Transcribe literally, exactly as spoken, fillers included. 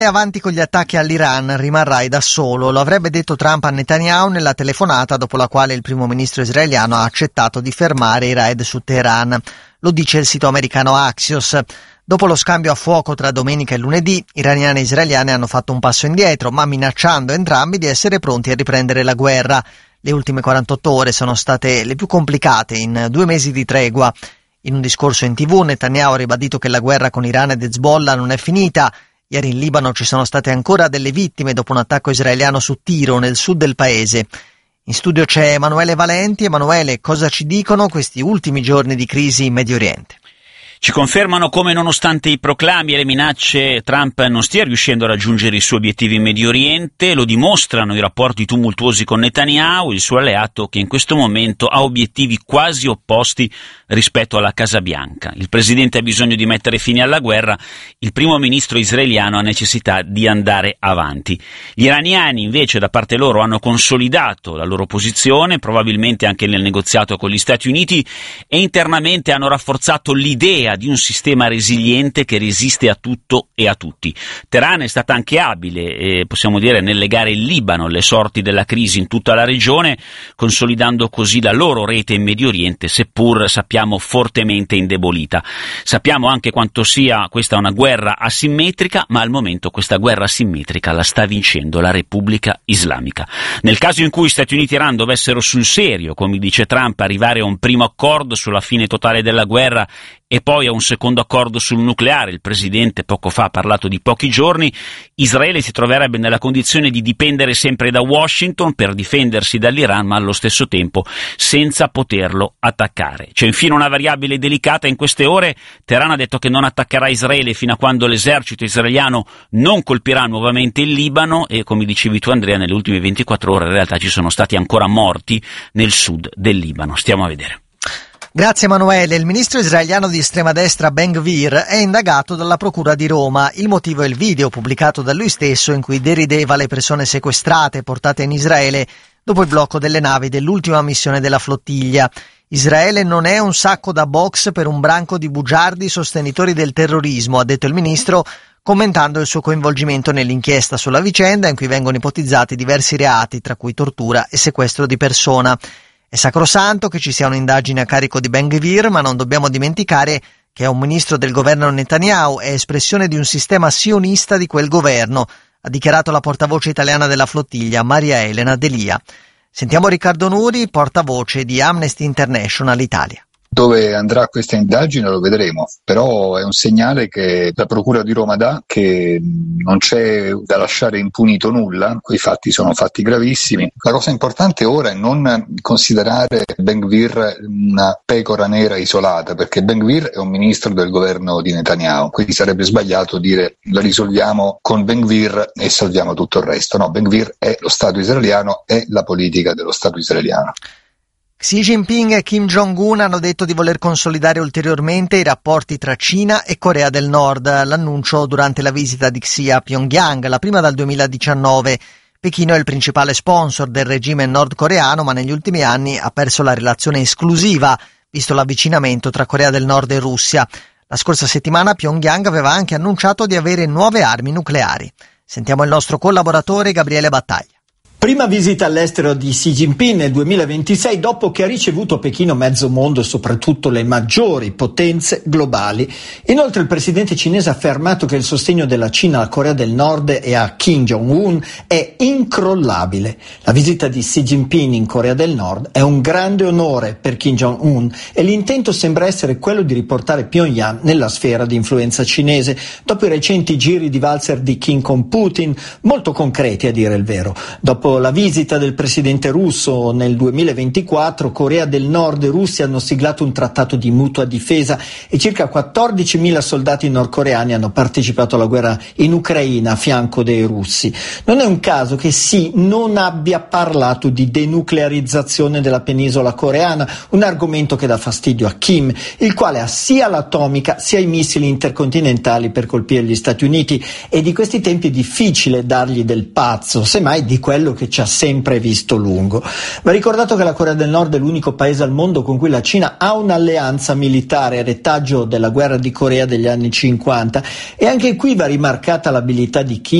Avanti con gli attacchi all'Iran, rimarrai da solo, lo avrebbe detto Trump a Netanyahu nella telefonata dopo la quale il primo ministro israeliano ha accettato di fermare i raid su Teheran. Lo dice il sito americano Axios. Dopo lo scambio a fuoco tra domenica e lunedì, iraniani e israeliani hanno fatto un passo indietro, ma minacciando entrambi di essere pronti a riprendere la guerra. Le ultime quarantotto ore sono state le più complicate in due mesi di tregua. In un discorso in tivù, Netanyahu ha ribadito che la guerra con Iran ed Hezbollah non è finita. Ieri in Libano ci sono state ancora delle vittime dopo un attacco israeliano su Tiro, nel sud del paese. In studio c'è Emanuele Valenti. Emanuele, cosa ci dicono questi ultimi giorni di crisi in Medio Oriente? Ci confermano come, nonostante i proclami e le minacce, Trump non stia riuscendo a raggiungere i suoi obiettivi in Medio Oriente. Lo dimostrano i rapporti tumultuosi con Netanyahu, il suo alleato, che in questo momento ha obiettivi quasi opposti rispetto alla Casa Bianca. Il presidente ha bisogno di mettere fine alla guerra, il primo ministro israeliano ha necessità di andare avanti. Gli iraniani, invece, da parte loro hanno consolidato la loro posizione, probabilmente anche nel negoziato con gli Stati Uniti, e internamente hanno rafforzato l'idea di un sistema resiliente che resiste a tutto e a tutti. Teheran è stata anche abile, eh, possiamo dire, nel legare il Libano alle sorti della crisi in tutta la regione, consolidando così la loro rete in Medio Oriente, seppur sappiamo fortemente indebolita. Sappiamo anche quanto sia questa una guerra asimmetrica, ma al momento questa guerra asimmetrica la sta vincendo la Repubblica Islamica. Nel caso in cui Stati Uniti e Iran dovessero sul serio, come dice Trump, arrivare a un primo accordo sulla fine totale della guerra e poi a un secondo accordo sul nucleare, il presidente poco fa ha parlato di pochi giorni, Israele si troverebbe nella condizione di dipendere sempre da Washington per difendersi dall'Iran, ma allo stesso tempo senza poterlo attaccare. C'è infine una variabile delicata in queste ore. Teheran ha detto che non attaccherà Israele fino a quando l'esercito israeliano non colpirà nuovamente il Libano e, come dicevi tu Andrea, nelle ultime ventiquattro ore in realtà ci sono stati ancora morti nel sud del Libano. Stiamo a vedere. Grazie Emanuele. Il ministro israeliano di estrema destra Ben Gvir è indagato dalla procura di Roma. Il motivo è il video pubblicato da lui stesso in cui derideva le persone sequestrate e portate in Israele dopo il blocco delle navi dell'ultima missione della flottiglia. Israele non è un sacco da box per un branco di bugiardi sostenitori del terrorismo, ha detto il ministro, commentando il suo coinvolgimento nell'inchiesta sulla vicenda in cui vengono ipotizzati diversi reati, tra cui tortura e sequestro di persona. È sacrosanto che ci sia un'indagine a carico di Ben Gvir, ma non dobbiamo dimenticare che è un ministro del governo Netanyahu, è espressione di un sistema sionista di quel governo, ha dichiarato la portavoce italiana della flottiglia, Maria Elena Delia. Sentiamo Riccardo Nuri, portavoce di Amnesty International Italia. Dove andrà questa indagine lo vedremo, però è un segnale che la Procura di Roma dà che non c'è da lasciare impunito nulla, quei fatti sono fatti gravissimi. La cosa importante ora è non considerare Ben Gvir una pecora nera isolata, perché Ben Gvir è un ministro del governo di Netanyahu, quindi sarebbe sbagliato dire la risolviamo con Ben Gvir e salviamo tutto il resto. No, Ben Gvir è lo Stato israeliano, è la politica dello Stato israeliano. Xi Jinping e Kim Jong-un hanno detto di voler consolidare ulteriormente i rapporti tra Cina e Corea del Nord. L'annuncio durante la visita di Xi a Pyongyang, la prima dal duemiladiciannove. Pechino è il principale sponsor del regime nordcoreano, ma negli ultimi anni ha perso la relazione esclusiva, visto l'avvicinamento tra Corea del Nord e Russia. La scorsa settimana Pyongyang aveva anche annunciato di avere nuove armi nucleari. Sentiamo il nostro collaboratore Gabriele Battaglia. Prima visita all'estero di Xi Jinping nel duemilaventisei, dopo che ha ricevuto a Pechino mezzo mondo e soprattutto le maggiori potenze globali. Inoltre il presidente cinese ha affermato che il sostegno della Cina alla Corea del Nord e a Kim Jong-un è incrollabile. La visita di Xi Jinping in Corea del Nord è un grande onore per Kim Jong-un e l'intento sembra essere quello di riportare Pyongyang nella sfera di influenza cinese, dopo i recenti giri di valzer di Kim con Putin, molto concreti a dire il vero. Dopo la visita del presidente russo nel duemilaventiquattro, Corea del Nord e Russia hanno siglato un trattato di mutua difesa e circa quattordicimila soldati nordcoreani hanno partecipato alla guerra in Ucraina a fianco dei russi. Non è un caso che Xi non abbia parlato di denuclearizzazione della penisola coreana, un argomento che dà fastidio a Kim, il quale ha sia l'atomica sia i missili intercontinentali per colpire gli Stati Uniti, e di questi tempi è difficile dargli del pazzo, semmai di quello che che ci ha sempre visto lungo. Va ricordato che la Corea del Nord è l'unico paese al mondo con cui la Cina ha un'alleanza militare, retaggio della guerra di Corea degli anni cinquanta, e anche qui va rimarcata l'abilità di Kim